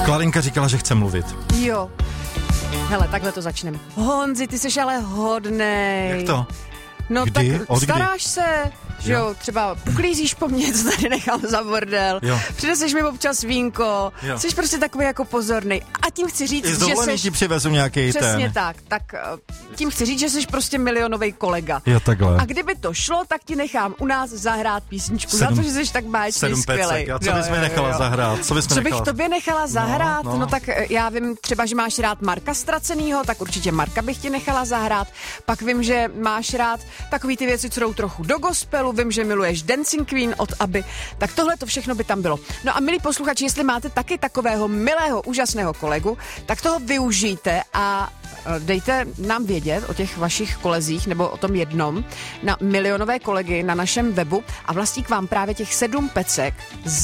Klarinka říkala, že chce mluvit. Jo. Hele, takhle to začneme. Honzi, ty jsi ale hodnej. Jak to? No Kdy? tak staráš se, že jo, třeba uklízíš po mně, co tady nechám za bordel, přineseš mi občas vínko, jsi prostě takový jako pozornej. A tím chci říct, že seš... ti přivezu nějaký ten. Přesně tak tím chci říct, že jsi prostě milionový kolega. Jo, takhle. A kdyby to šlo, tak ti nechám u nás zahrát písničku, za to, že jsi tak báječný, skvělej. A co bys mi nechala zahrát? Co bych tobě nechala zahrát? No tak já vím třeba, že máš rád Marka Ztracenýho, tak určitě Marka bych ti nechala zahrát. Pak vím, že máš rád takový ty věci, co jdou trochu do gospelu, vím, že miluješ Dancing Queen od Abby, tak tohle to všechno by tam bylo. No a milí posluchači, jestli máte taky takového milého, úžasného kolegu, tak toho využijte a dejte nám vědět o těch vašich kolezích nebo o tom jednom na milionové kolegy na našem webu a Vlastík vám právě těch 7 pecek